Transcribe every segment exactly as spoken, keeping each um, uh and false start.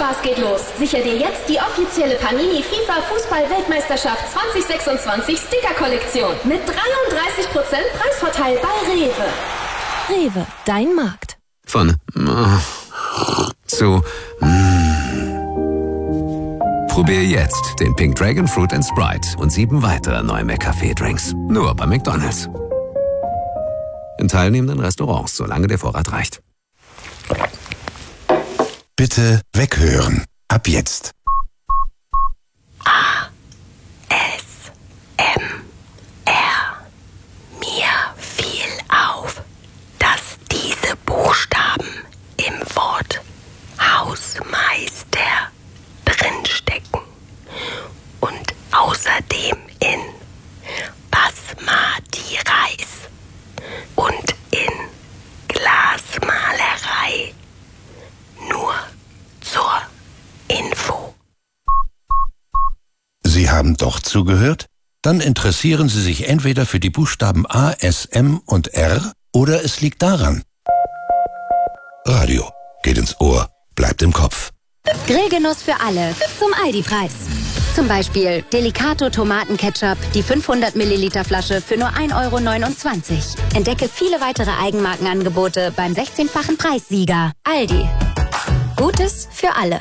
Spaß geht los. Sicher dir jetzt die offizielle Panini FIFA Fußball-Weltmeisterschaft zwanzig sechsundzwanzig Sticker-Kollektion mit dreiunddreißig Prozent Preisvorteil bei Rewe. Rewe, dein Markt. Von äh, zu mm. Probier jetzt den Pink Dragon Fruit and Sprite und sieben weitere neue McCafé-Drinks. Nur bei McDonald's. In teilnehmenden Restaurants, solange der Vorrat reicht. Bitte weghören. Ab jetzt. A. S. M. R. Mir fiel auf, dass diese Buchstaben im Wort Hausmeister drinstecken und außerdem in Basmati Reis und in Glasmalerei. Nur zur Info. Sie haben doch zugehört? Dann interessieren Sie sich entweder für die Buchstaben A, S, M und R oder es liegt daran. Radio geht ins Ohr, bleibt im Kopf. Grillgenuss für alle zum Aldi-Preis. Zum Beispiel Delicato Tomatenketchup, die fünfhundert Milliliter Flasche für nur ein Euro neunundzwanzig. Entdecke viele weitere Eigenmarkenangebote beim sechzehnfachen Preissieger. Aldi. Gutes für alle.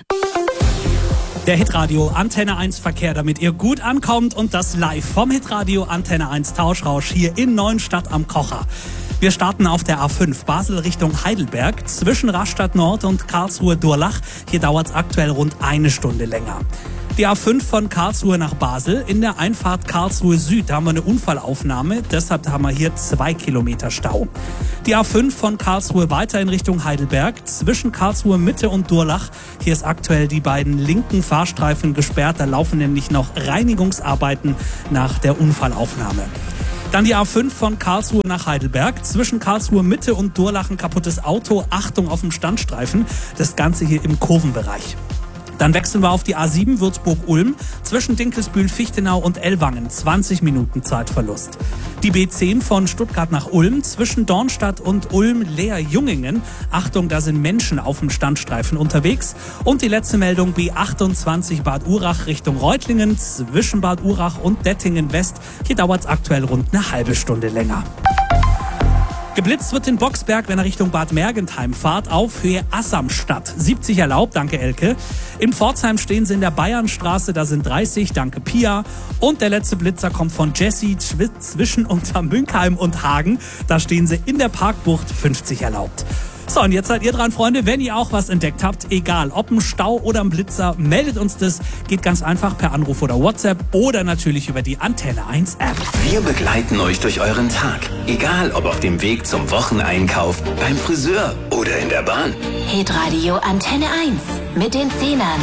Der Hitradio Antenne eins Verkehr, damit ihr gut ankommt und das live vom Hitradio Antenne eins Tauschrausch hier in Neuenstadt am Kocher. Wir starten auf der A fünf Basel Richtung Heidelberg zwischen Rastatt Nord und Karlsruhe-Durlach. Hier dauert es aktuell rund eine Stunde länger. Die A fünf von Karlsruhe nach Basel. In der Einfahrt Karlsruhe Süd da haben wir eine Unfallaufnahme. Deshalb haben wir hier zwei Kilometer Stau. Die A fünf von Karlsruhe weiter in Richtung Heidelberg. Zwischen Karlsruhe Mitte und Durlach. Hier ist aktuell die beiden linken Fahrstreifen gesperrt. Da laufen nämlich noch Reinigungsarbeiten nach der Unfallaufnahme. Dann die A fünf von Karlsruhe nach Heidelberg. Zwischen Karlsruhe Mitte und Durlach ein kaputtes Auto. Achtung auf dem Standstreifen. Das Ganze hier im Kurvenbereich. Dann wechseln wir auf die A sieben Würzburg-Ulm zwischen Dinkelsbühl, Fichtenau und Ellwangen. zwanzig Minuten Zeitverlust. Die B zehn von Stuttgart nach Ulm zwischen Dornstadt und Ulm-Leer-Jungingen. Achtung, da sind Menschen auf dem Standstreifen unterwegs. Und die letzte Meldung B achtundzwanzig Bad Urach Richtung Reutlingen zwischen Bad Urach und Dettingen West. Hier dauert es aktuell rund eine halbe Stunde länger. Geblitzt wird in Boxberg, wenn er Richtung Bad Mergentheim fahrt, auf Höhe Assamstadt. siebzig erlaubt, danke Elke. In Pforzheim stehen sie in der Bayernstraße, da sind dreißig, danke Pia. Und der letzte Blitzer kommt von Jessie zwischen Untermünkheim und Hagen. Da stehen sie in der Parkbucht, fünfzig erlaubt. So, und jetzt seid ihr dran, Freunde. Wenn ihr auch was entdeckt habt, egal ob ein Stau oder ein Blitzer, meldet uns das. Geht ganz einfach per Anruf oder WhatsApp oder natürlich über die Antenne eins App. Wir begleiten euch durch euren Tag. Egal ob auf dem Weg zum Wocheneinkauf, beim Friseur oder in der Bahn. Hitradio Antenne eins mit den Zehnern.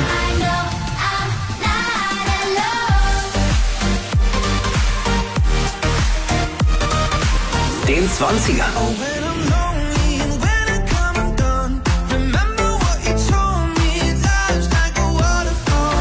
Den Zwanzigern.